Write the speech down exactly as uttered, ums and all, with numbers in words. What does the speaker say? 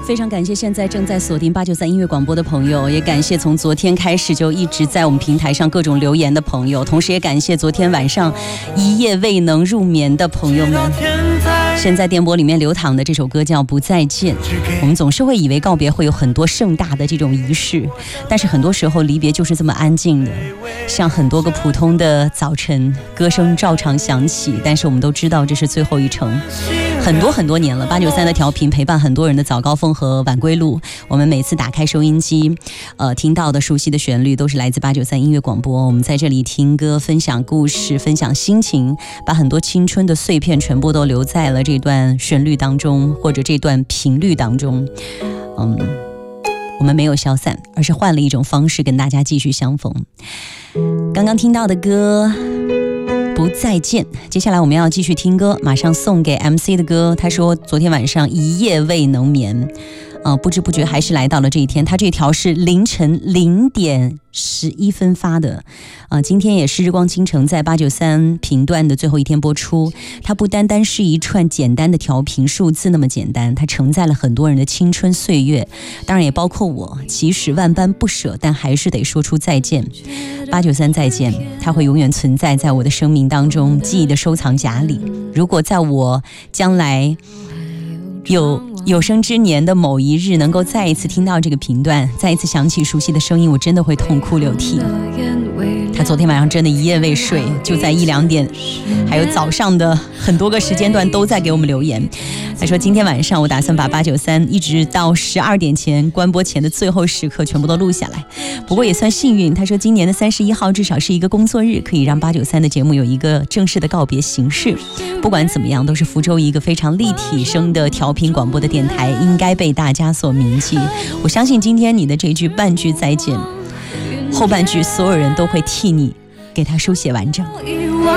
非常感谢现在正在锁定八九三音乐广播的朋友，也感谢从昨天开始就一直在我们平台上各种留言的朋友，同时也感谢昨天晚上一夜未能入眠的朋友们。现在电波里面流淌的这首歌叫《不再见》。我们总是会以为告别会有很多盛大的这种仪式，但是很多时候离别就是这么安静的，像很多个普通的早晨，歌声照常响起，但是我们都知道这是最后一程。很多很多年了，八九三的调频陪伴很多人的早高峰和晚归路。我们每次打开收音机，呃，听到的熟悉的旋律都是来自八九三音乐广播。我们在这里听歌，分享故事，分享心情，把很多青春的碎片全部都留在了这段旋律当中，或者这段频率当中。嗯，我们没有消散，而是换了一种方式跟大家继续相逢。刚刚听到的歌不再见，接下来我们要继续听歌，马上送给 M C 的歌。他说昨天晚上一夜未能眠，呃，不知不觉还是来到了这一天。他这条是凌晨零点十一分发的，呃，今天也是日光倾城在八九三频段的最后一天播出。它不单单是一串简单的调频数字那么简单，它承载了很多人的青春岁月，当然也包括我。即使万般不舍，但还是得说出再见。八九三再见，它会永远存在在我的生命当中，记忆的收藏夹里。如果在我将来有有生之年的某一日能够再一次听到这个频段，再一次响起熟悉的声音，我真的会痛哭流涕。他昨天晚上真的一夜未睡，就在一两点还有早上的很多个时间段都在给我们留言。他说今天晚上我打算把八九三一直到十二点前关播前的最后时刻全部都录下来，不过也算幸运。他说今年的三十一号至少是一个工作日，可以让八九三的节目有一个正式的告别形式。不管怎么样，都是福州一个非常立体声的调频广播的电台，应该被大家所铭记。我相信今天你的这句半句再见，后半句所有人都会替你给它书写完整。